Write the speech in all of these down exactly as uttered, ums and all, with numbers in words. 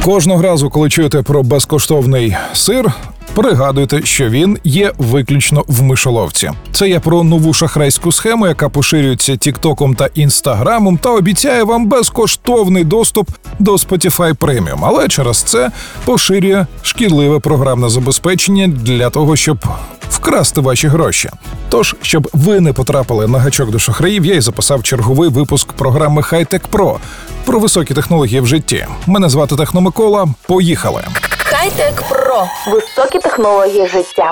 Кожного разу, коли чуєте про безкоштовний сир, пригадуйте, що він є виключно в мишоловці. Це я про нову шахрайську схему, яка поширюється Тіктоком та Інстаграмом та обіцяє вам безкоштовний доступ до Spotify Premium, але через це поширює шкідливе програмне забезпечення для того, щоб вкрасти ваші гроші. Тож, щоб ви не потрапили на гачок до шахраїв, я й записав черговий випуск програми Хай-Тек Про про високі технології в житті. Мене звати Техно Микола. Поїхали! Хай-Тек Про. Високі технології життя.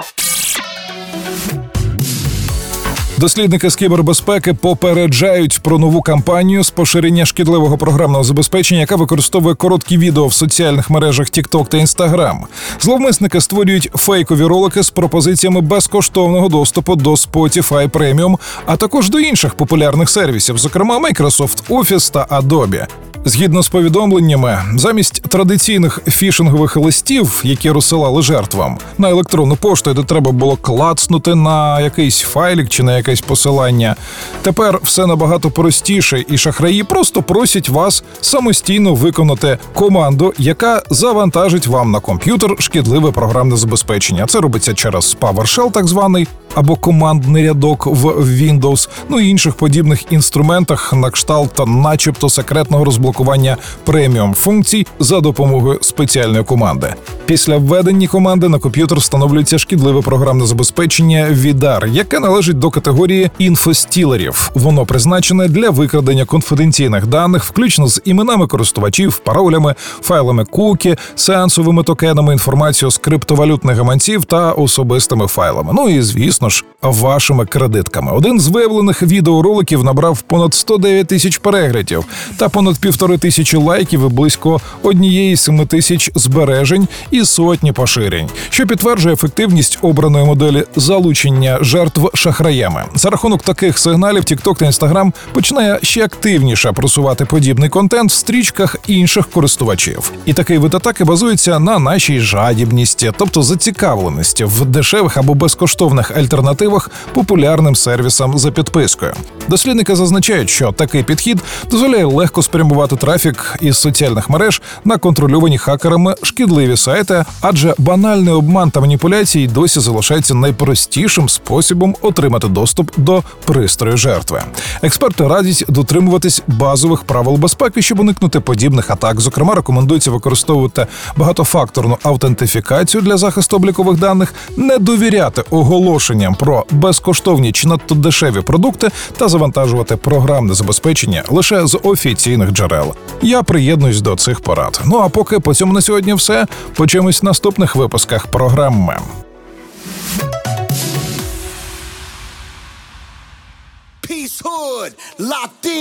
Дослідники з кібербезпеки попереджають про нову кампанію з поширення шкідливого програмного забезпечення, яка використовує короткі відео в соціальних мережах TikTok та Instagram. Зловмисники створюють фейкові ролики з пропозиціями безкоштовного доступу до Spotify Premium, а також до інших популярних сервісів, зокрема Microsoft Office та Adobe. Згідно з повідомленнями, замість традиційних фішингових листів, які розсилали жертвам, на електронну пошту, де треба було клацнути на якийсь файлік чи на якесь посилання, тепер все набагато простіше, і шахраї просто просять вас самостійно виконати команду, яка завантажить вам на комп'ютер шкідливе програмне забезпечення. Це робиться через PowerShell так званий, або командний рядок в Windows, ну і інших подібних інструментах на кшталт та начебто секретного розблокування преміум функцій за допомогою спеціальної команди. Після введення команди на комп'ютер встановлюється шкідливе програмне забезпечення відар, яке належить до категорії інфостілерів. Воно призначене для викрадення конфіденційних даних, включно з іменами користувачів, паролями, файлами кукі, сеансовими токенами, інформацією з криптовалютних гаманців та особистими файлами. Ну і, звісно ж, вашими кредитками. Один з виявлених відеороликів набрав понад сто дев'ять тисяч переглядів та понад півтори тисячі лайків і близько однієї семи тисяч збережень і сотні поширень, що підтверджує ефективність обраної моделі залучення жертв шахраями. За рахунок таких сигналів TikTok та Instagram починає ще активніше просувати подібний контент в стрічках інших користувачів. І такий вид атаки базується на нашій жадібності, тобто зацікавленості в дешевих або безкоштовних альтернативах популярним сервісам за підпискою. Дослідники зазначають, що такий підхід дозволяє легко спрямувати трафік із соціальних мереж на контрольовані хакерами шкідливі сайти, адже банальний обман та маніпуляції досі залишається найпростішим способом отримати доступ до пристрою жертви. Експерти радять дотримуватись базових правил безпеки, щоб уникнути подібних атак. Зокрема, рекомендується використовувати багатофакторну аутентифікацію для захисту облікових даних, не довіряти оголошенням про безкоштовні чи надто дешеві продукти та завантажувати програмне забезпечення лише з офіційних джерел. Я приєднуюсь до цих порад. Ну а поки по цьому на сьогодні все. Почуємось в наступних випусках програми. Peace Hood, locked in.